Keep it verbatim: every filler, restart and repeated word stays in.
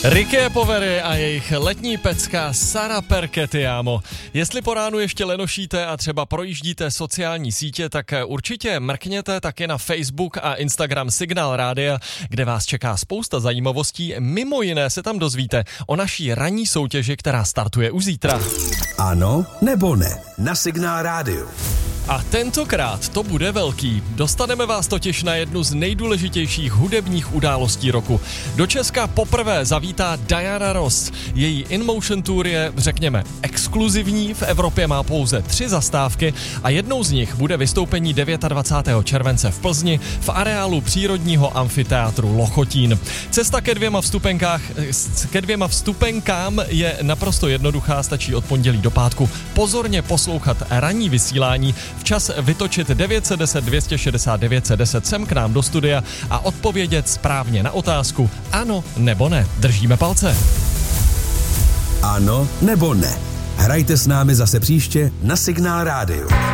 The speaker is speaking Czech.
Ricky Poveri a jejich letní pecka Sara Perketiamo. Jestli po ránu ještě lenošíte a třeba projíždíte sociální sítě, tak určitě mrkněte taky na Facebook a Instagram Signál Rádia, kde vás čeká spousta zajímavostí. Mimo jiné se tam dozvíte o naší ranní soutěži, která startuje už zítra. Ano nebo ne na Signál Rádiu. A tentokrát to bude velký. Dostaneme vás totiž na jednu z nejdůležitějších hudebních událostí roku. Do Česka poprvé zavítá Diana Ross. Její InMotion Tour je, řekněme, exkluzivní, v Evropě má pouze tři zastávky a jednou z nich bude vystoupení dvacátého devátého července v Plzni v areálu přírodního amfiteátru Lochotín. Cesta ke dvěma vstupenkách, ke dvěma vstupenkám je naprosto jednoduchá, stačí od pondělí do pátku pozorně poslouchat ranní vysílání, včas vytočit devět set deset dvě stě šedesát devět set deset sem k nám do studia a odpovědět správně na otázku ano nebo ne. Držíme palce. Ano nebo ne. Hrajte s námi zase příště na Signál Rádiu.